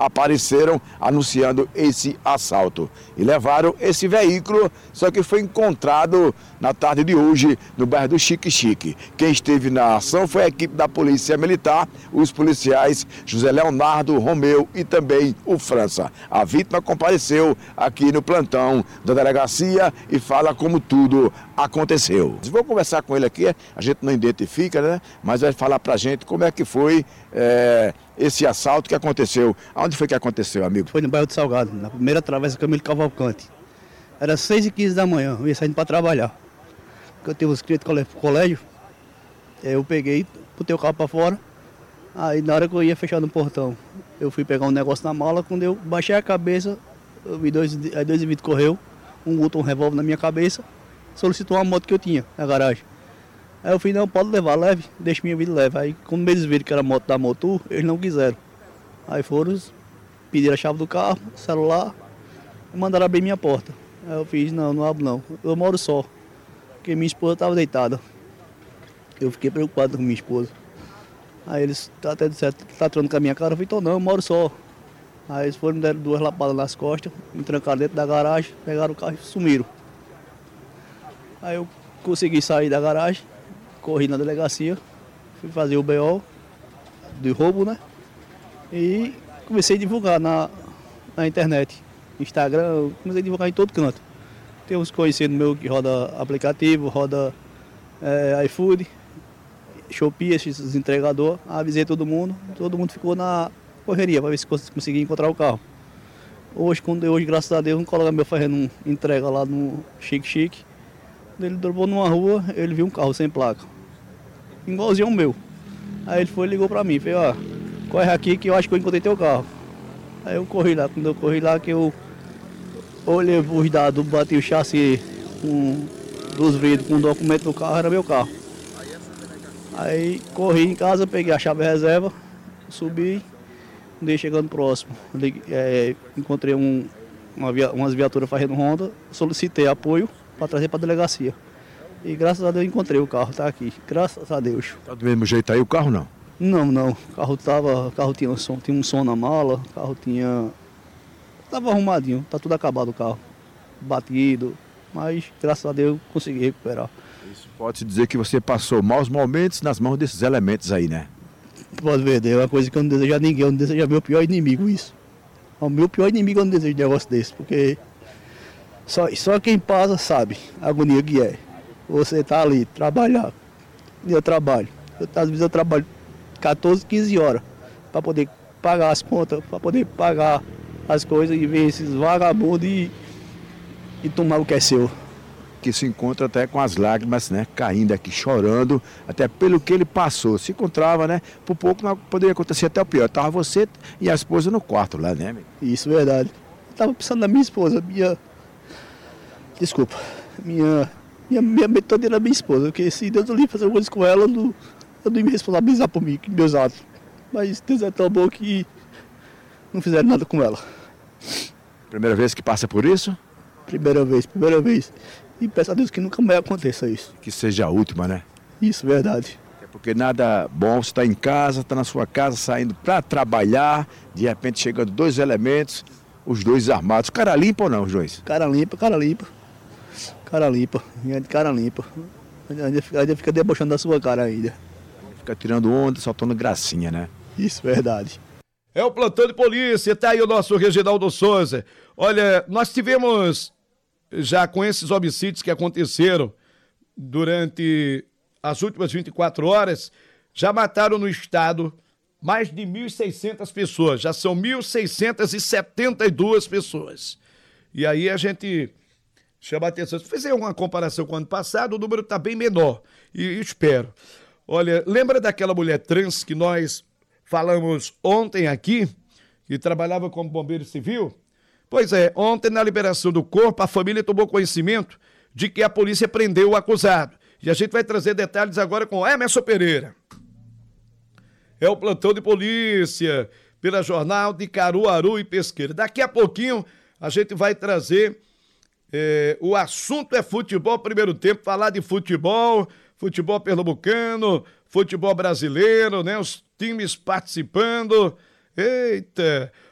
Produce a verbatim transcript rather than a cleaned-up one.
apareceram anunciando esse assalto e levaram esse veículo, só que foi encontrado na tarde de hoje no bairro do Chique Chique. Quem esteve na ação foi a equipe da Polícia Militar, os policiais José Leonardo, Romeu e também o França. A vítima compareceu aqui no plantão da delegacia e fala como tudo aconteceu. Vou conversar com ele aqui, a gente não identifica, né? Mas vai falar pra gente como é que foi é, esse assalto que aconteceu. Onde foi que aconteceu, amigo? Foi no bairro do Salgado, na primeira travessa Camilo Cavalcante. Era seis e quinze da manhã, eu ia saindo para trabalhar. Porque eu tenho uns clientes no colégio, eu peguei, botei o carro para fora. Aí na hora que eu ia fechar no portão, eu fui pegar um negócio na mala, quando eu baixei a cabeça, eu vi dois, aí dois indivíduos correu, um botou um revólver na minha cabeça, solicitou uma moto que eu tinha na garagem. Aí eu falei, não, pode levar, leve, deixa minha vida leve. Aí quando eles viram que era moto da Motul, eles não quiseram. Aí foram, pediram a chave do carro, celular, e mandaram abrir minha porta. Aí eu fiz, não, não abro não, eu moro só, porque minha esposa estava deitada. Eu fiquei preocupado com minha esposa. Aí eles até disseram, tá trocando com a minha cara, eu falei, então não, eu moro só. Aí eles foram, me deram duas lapadas nas costas, me trancaram dentro da garagem, pegaram o carro e sumiram. Aí eu consegui sair da garagem, corri na delegacia, fui fazer o B O de roubo, né? E comecei a divulgar na, na internet, Instagram, comecei a divulgar em todo canto. Tem uns conhecidos meus que roda aplicativo, roda é, iFood, Shopee, esses entregadores, avisei todo mundo, todo mundo ficou na correria para ver se conseguia encontrar o carro. Hoje, quando hoje, graças a Deus, um colega meu fazendo uma entrega lá no Chique Chique, ele dobrou numa rua, ele viu um carro sem placa, igualzinho ao meu. Aí ele foi e ligou para mim, falei, ó, corre aqui que eu acho que eu encontrei teu carro. Aí eu corri lá, quando eu corri lá que eu olhei os dados, bati o chassi com, dos vidros com o documento do carro, era meu carro. Aí corri em casa, peguei a chave reserva, subi, andei chegando próximo. É, encontrei um, uma via, umas viaturas fazendo ronda, solicitei apoio para trazer para a delegacia. E graças a Deus encontrei o carro, tá aqui, graças a Deus. Tá do mesmo jeito aí o carro não? Não, não, o carro, tava, o carro tinha, um som, tinha um som na mala, o carro tinha... Tava arrumadinho, tá tudo acabado o carro, batido, mas graças a Deus consegui recuperar. Isso pode-se dizer que você passou maus momentos nas mãos desses elementos aí, né? Pode ver, é uma coisa que eu não desejo a ninguém, eu não desejo a meu pior inimigo isso. O meu pior inimigo eu não desejo um negócio desse, porque só, só quem passa sabe a agonia que é. Você tá ali, trabalhar, e eu trabalho, eu, às vezes eu trabalho quatorze, quinze horas para poder pagar as contas, para poder pagar as coisas e ver esses vagabundos e, e tomar o que é seu. Que se encontra até com as lágrimas, né, caindo aqui, chorando, até pelo que ele passou. Se encontrava, né, por pouco não poderia acontecer até o pior. Estava você e a esposa no quarto lá, né, amigo? Isso, verdade. Eu estava pensando na minha esposa, minha... Desculpa, minha... Minha, minha mente toda era minha esposa, porque se Deus livre fazer alguma coisa com ela, eu não, eu não ia me responsabilizar por mim, meus atos. Mas Deus é tão bom que não fizeram nada com ela. Primeira vez que passa por isso? Primeira vez, primeira vez. E peço a Deus que nunca mais aconteça isso. Que seja a última, né? Isso, verdade. É porque nada bom, você está em casa, está na sua casa, saindo para trabalhar, de repente chegando dois elementos, os dois armados. Cara limpa ou não, os dois? Cara limpa, cara limpa. Cara limpa, de cara limpa. Ainda fica, ainda fica debochando da sua cara ainda. Fica tirando onda, soltando gracinha, né? Isso, verdade. É o plantão de polícia, tá aí o nosso Reginaldo Souza. Olha, nós tivemos já com esses homicídios que aconteceram durante as últimas vinte e quatro horas, já mataram no estado mais de mil e seiscentas pessoas, já são mil seiscentas e setenta e duas pessoas. E aí a gente chama a atenção, se fizer uma comparação com o ano passado, o número está bem menor, e espero. Olha, lembra daquela mulher trans que nós falamos ontem aqui, que trabalhava como bombeiro civil? Pois é, ontem na liberação do corpo, a família tomou conhecimento de que a polícia prendeu o acusado. E a gente vai trazer detalhes agora com Emerson Pereira. É o plantão de polícia, pela Jornal de Caruaru e Pesqueira. Daqui a pouquinho a gente vai trazer, é, o assunto é futebol primeiro tempo, falar de futebol, futebol pernambucano, futebol brasileiro, né? Os times participando. Eita!